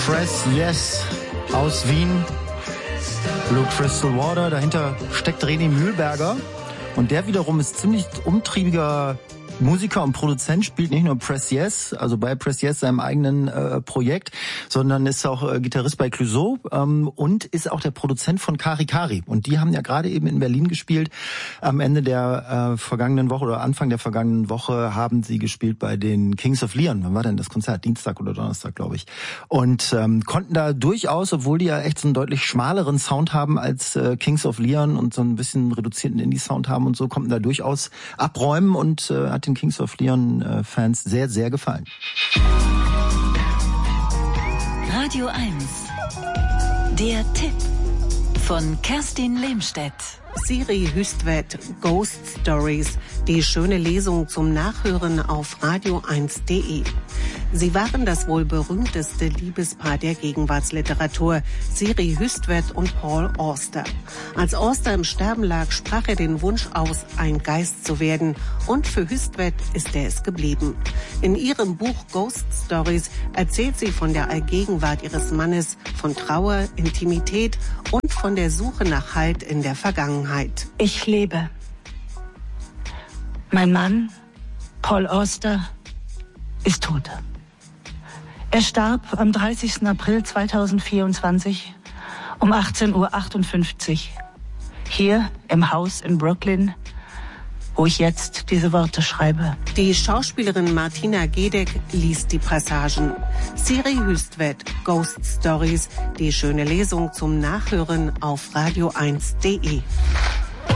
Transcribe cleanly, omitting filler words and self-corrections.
Press Yes aus Wien, Blue Crystal Water, dahinter steckt René Mühlberger und der wiederum ist ziemlich umtriebiger Musiker und Produzent, spielt nicht nur Press Yes, also bei Press Yes seinem eigenen Projekt, sondern ist auch Gitarrist bei Clouseau und ist auch der Produzent von Kari Kari. Und die haben ja gerade eben in Berlin gespielt. Am Ende der vergangenen Woche oder Anfang der vergangenen Woche haben sie gespielt bei den Kings of Leon. Wann war denn das Konzert? Dienstag oder Donnerstag, glaube ich. Und konnten da durchaus, obwohl die ja echt so einen deutlich schmaleren Sound haben als Kings of Leon und so ein bisschen reduzierten Indie-Sound haben und so, konnten da durchaus abräumen und hat den Kings of Leon Fans sehr, sehr gefallen. Radio 1. Der Tipp von Kerstin Lehmstedt. Siri Hüstvedt, Ghost Stories, die schöne Lesung zum Nachhören auf radio1.de. Sie waren das wohl berühmteste Liebespaar der Gegenwartsliteratur, Siri Hüstvedt und Paul Auster. Als Auster im Sterben lag, sprach er den Wunsch aus, ein Geist zu werden, und für Hüstvedt ist er es geblieben. In ihrem Buch Ghost Stories erzählt sie von der Allgegenwart ihres Mannes, von Trauer, Intimität und von der Suche nach Halt in der Vergangenheit. Ich lebe. Mein Mann, Paul Auster, ist tot. Er starb am 30. April 2024 um 18:58 Uhr hier im Haus in Brooklyn, wo ich jetzt diese Worte schreibe. Die Schauspielerin Martina Gedeck liest die Passagen. Siri Hüstvedt, Ghost Stories, die schöne Lesung zum Nachhören auf radio1.de.